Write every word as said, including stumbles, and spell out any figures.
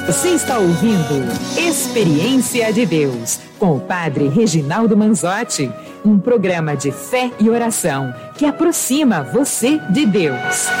Você está ouvindo Experiência de Deus, com o Padre Reginaldo Manzotti, um programa de fé e oração que aproxima você de Deus.